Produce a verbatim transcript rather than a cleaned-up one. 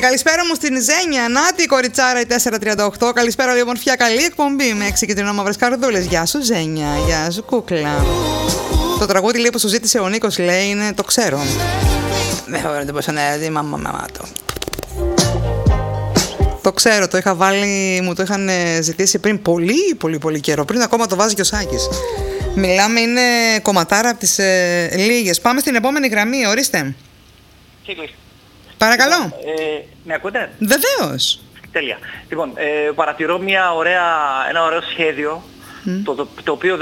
καλησπέρα μου στην Ζένια. Νάτι η κοριτσάρα η τέσσερα τριάντα οκτώ. Καλησπέρα, όλη ομορφιά. Καλή εκπομπή με έξι κυτρινόμαυρες καρδούλες. Γεια σου, Ζένια. Γεια σου, κούκλα. Το τραγούδι λέει που σου ζήτησε ο Νίκος, λέει, είναι το ξέρω. Δεν θα βρείτε πως είναι, δηλαδή, μαμά, μαμά το. Το ξέρω, το είχα βάλει, μου το είχαν ζητήσει πριν πολύ, πολύ, πολύ καιρό. Πριν ακόμα το βάζει και ο Σάκης. Μιλάμε, είναι κομματάρα από τις ε, λίγες. Πάμε στην επόμενη γραμμή, ορίστε. Κύκλη. Παρακαλώ. Ε, με ακούτε? Βεβαίως. Τέλεια. Λοιπόν, ε, παρατηρώ μια ωραία, ένα ωραίο σχέδιο, mm. το, το, το οποίο